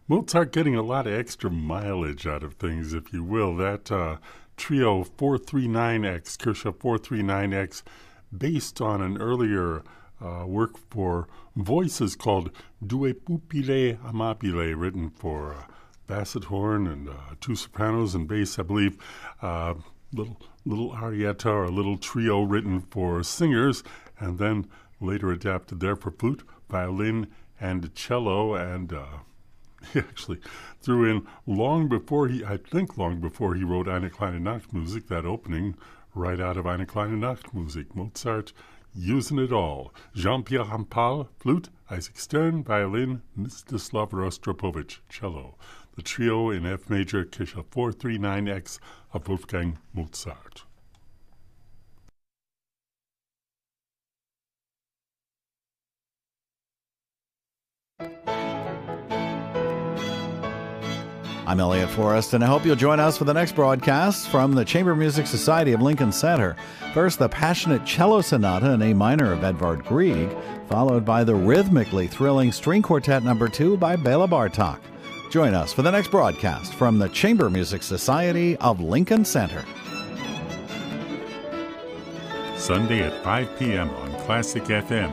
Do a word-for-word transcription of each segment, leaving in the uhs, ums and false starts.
Mozart getting a lot of extra mileage out of things, if you will. That uh, trio four thirty-nine X, Kirchhoff four thirty-nine X, based on an earlier uh, work for voices called Due Pupille Amabile, written for uh, basset horn and uh, two sopranos and bass, I believe. Uh, little little arietta or a little trio written for singers, and then later adapted there for flute, violin, and cello. And uh, he actually threw in long before he, I think long before he wrote Eine kleine Nachtmusik, that opening right out of Eine kleine Nachtmusik. Mozart using it all. Jean-Pierre Rampal, flute, Isaac Stern, violin, Mstislav Rostropovich, cello. The trio in F major, Kirchhoff four thirty-nine X of Wolfgang Mozart. I'm Elliot Forrest, and I hope you'll join us for the next broadcast from the Chamber Music Society of Lincoln Center. First, the passionate cello sonata in A minor of Edvard Grieg, followed by the rhythmically thrilling string quartet number two by Bela Bartok. Join us for the next broadcast from the Chamber Music Society of Lincoln Center. Sunday at five p.m. on Classic F M.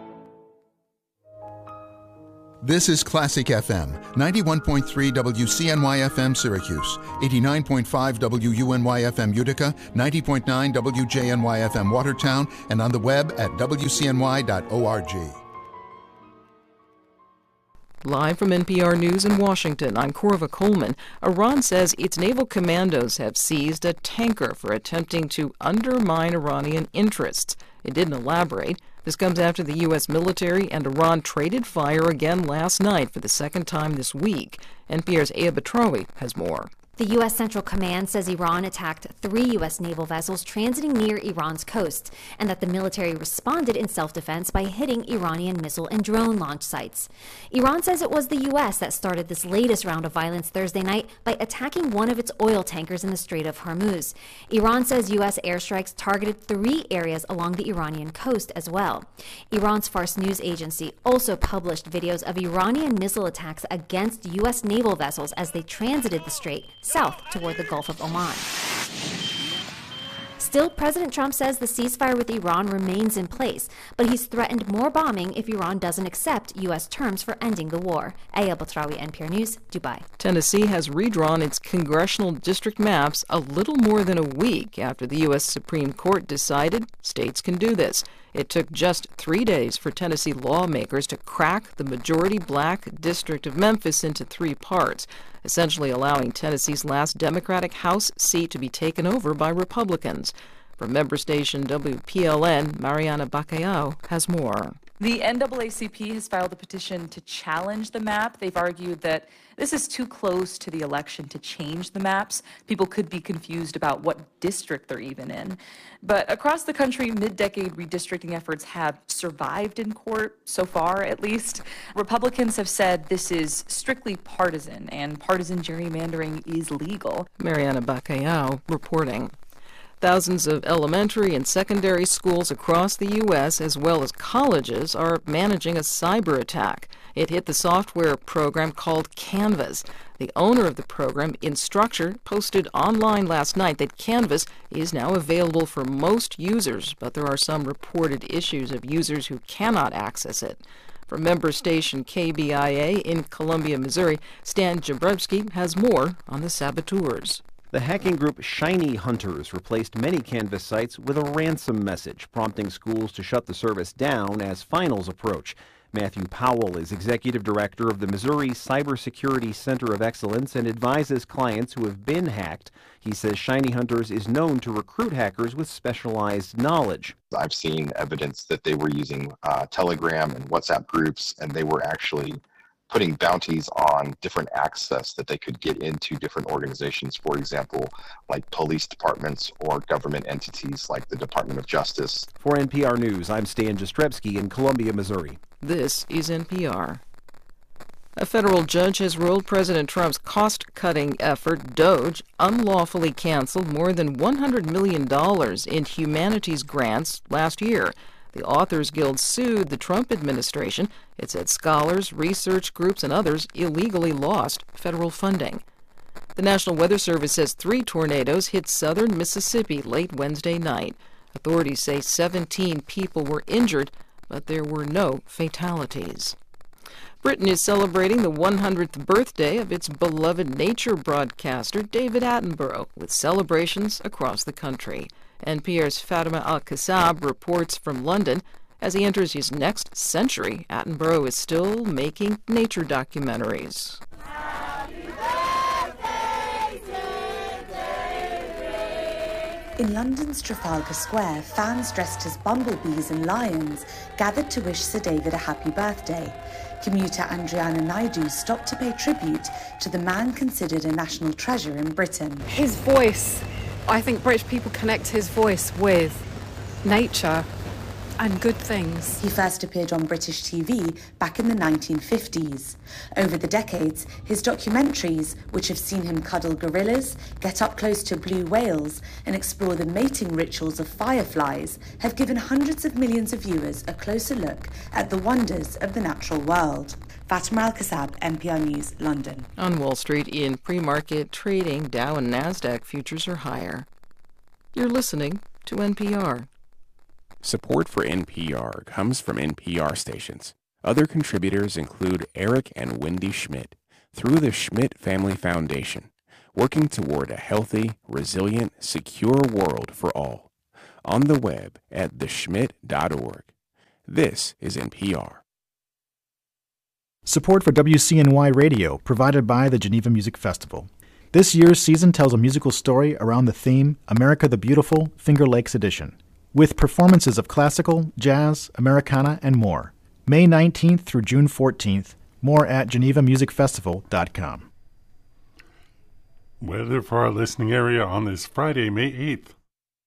This is Classic F M, ninety-one point three W C N Y F M Syracuse, eighty-nine point five W U N Y F M Utica, ninety point nine W J N Y F M Watertown, and on the web at W C N Y dot org. Live from N P R News in Washington, I'm Corva Coleman. Iran says its naval commandos have seized a tanker for attempting to undermine Iranian interests. It didn't elaborate. This comes after the U S military and Iran traded fire again last night for the second time this week. N P R's Aya Batrawi has more. The U S Central Command says Iran attacked three U S naval vessels transiting near Iran's coast, and that the military responded in self-defense by hitting Iranian missile and drone launch sites. Iran says it was the U S that started this latest round of violence Thursday night by attacking one of its oil tankers in the Strait of Hormuz. Iran says U S airstrikes targeted three areas along the Iranian coast as well. Iran's Fars news agency also published videos of Iranian missile attacks against U S naval vessels as they transited the strait south toward the Gulf of Oman. Still, President Trump says the ceasefire with Iran remains in place, but he's threatened more bombing if Iran doesn't accept U S terms for ending the war. Aya Batrawi, N P R News, Dubai. Tennessee has redrawn its congressional district maps a little more than a week after the U S Supreme Court decided states can do this. It took just three days for Tennessee lawmakers to crack the majority-black district of Memphis into three parts, essentially allowing Tennessee's last Democratic House seat to be taken over by Republicans. From member station W P L N, Mariana Bacallao has more. The N double A C P has filed a petition to challenge the map. They've argued that this is too close to the election to change the maps. People could be confused about what district they're even in. But across the country, mid-decade redistricting efforts have survived in court, so far at least. Republicans have said this is strictly partisan, and partisan gerrymandering is legal. Mariana Bacallao reporting. Thousands of elementary and secondary schools across the U S, as well as colleges, are managing a cyber attack. It hit the software program called Canvas. The owner of the program, Instructure, posted online last night that Canvas is now available for most users, but there are some reported issues of users who cannot access it. From member station K B I A in Columbia, Missouri, Stan Jabrowski has more on the saboteurs. The hacking group Shiny Hunters replaced many Canvas sites with a ransom message, prompting schools to shut the service down as finals approach. Matthew Powell is executive director of the Missouri Cybersecurity Center of Excellence and advises clients who have been hacked. He says Shiny Hunters is known to recruit hackers with specialized knowledge. I've seen evidence that they were using uh, Telegram and WhatsApp groups, and they were actually putting bounties on different access that they could get into different organizations, for example, like police departments or government entities like the Department of Justice. For N P R News, I'm Stan Jastrzebski in Columbia, Missouri. This is N P R. A federal judge has ruled President Trump's cost-cutting effort, DOGE, unlawfully canceled more than one hundred million dollars in humanities grants last year. The Authors Guild sued the Trump administration. It said scholars, research groups, and others illegally lost federal funding. The National Weather Service says three tornadoes hit southern Mississippi late Wednesday night. Authorities say seventeen people were injured, but there were no fatalities. Britain is celebrating the one hundredth birthday of its beloved nature broadcaster, David Attenborough, with celebrations across the country. N P R's Fatima Al-Kassab reports from London. As he enters his next century, Attenborough is still making nature documentaries. In London's Trafalgar Square, fans dressed as bumblebees and lions gathered to wish Sir David a happy birthday. Commuter Andriana Naidu stopped to pay tribute to the man considered a national treasure in Britain. His voice, I think British people connect his voice with nature and good things. He first appeared on British T V back in the nineteen fifties. Over the decades, his documentaries, which have seen him cuddle gorillas, get up close to blue whales, and explore the mating rituals of fireflies, have given hundreds of millions of viewers a closer look at the wonders of the natural world. Fatima Al-Kassab, N P R News, London. On Wall Street, in pre-market trading, Dow and NASDAQ futures are higher. You're listening to N P R. Support for N P R comes from N P R stations. Other contributors include Eric and Wendy Schmidt through the Schmidt Family Foundation, working toward a healthy, resilient, secure world for all. On the web at the schmidt dot org. This is N P R. Support for W C N Y Radio provided by the Geneva Music Festival. This year's season tells a musical story around the theme America the Beautiful, Finger Lakes Edition, with performances of classical, jazz, Americana, and more. May nineteenth through June fourteenth. More at geneva music festival dot com. Weather for our listening area on this Friday, May eighth.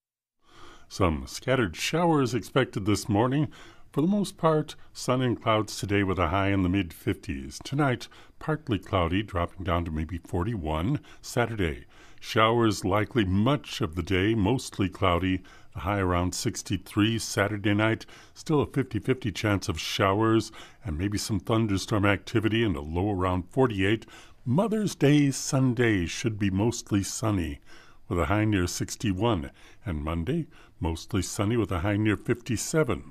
Some scattered showers expected this morning. For the most part, sun and clouds today with a high in the mid fifties. Tonight, partly cloudy, dropping down to maybe forty-one. Saturday, showers likely much of the day, mostly cloudy. A high around sixty-three. Saturday night, still a fifty-fifty chance of showers and maybe some thunderstorm activity, and a low around forty-eight. Mother's Day Sunday should be mostly sunny with a high near sixty-one. And Monday, mostly sunny with a high near fifty-seven.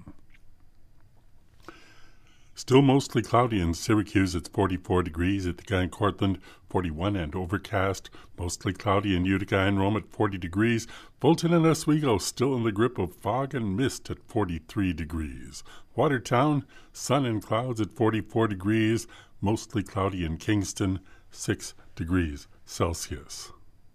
Still mostly cloudy in Syracuse. It's forty-four degrees. Ithaca and Cortland, forty-one and overcast. Mostly cloudy in Utica and Rome at forty degrees. Fulton and Oswego still in the grip of fog and mist at forty-three degrees. Watertown, sun and clouds at forty-four degrees. Mostly cloudy in Kingston, six degrees Celsius.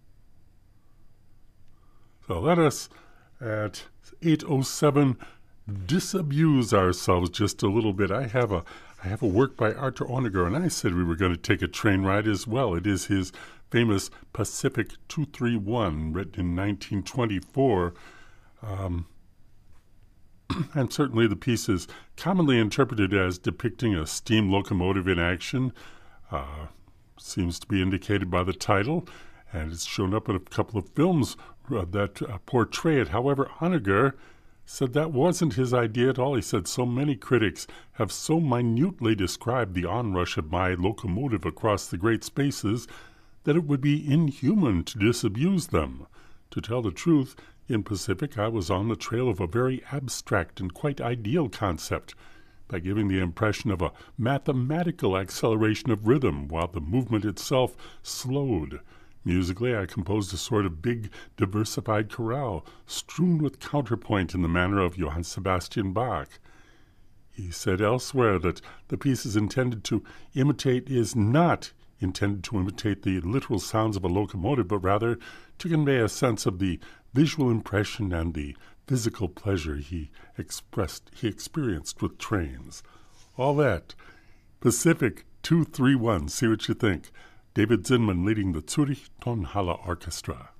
So let us, at eight oh seven, disabuse ourselves just a little bit. I have a I have a work by Arthur Honegger, and I said we were going to take a train ride as well. It is his famous Pacific two thirty-one, written in nineteen twenty-four. Um, and certainly the piece is commonly interpreted as depicting a steam locomotive in action. Uh, seems to be indicated by the title, and it's shown up in a couple of films uh, that uh, portray it. However, Honegger said that wasn't his idea at all. He said so many critics have so minutely described the onrush of my locomotive across the great spaces that it would be inhuman to disabuse them. To tell the truth, in Pacific I was on the trail of a very abstract and quite ideal concept, by giving the impression of a mathematical acceleration of rhythm while the movement itself slowed. Musically, I composed a sort of big, diversified chorale, strewn with counterpoint in the manner of Johann Sebastian Bach. He said elsewhere that the piece is intended to imitate is not intended to imitate the literal sounds of a locomotive, but rather to convey a sense of the visual impression and the physical pleasure he expressed, he experienced with trains. All that. Pacific two thirty-one. See what you think. David Zinman leading the Zurich Tonhalle Orchestra.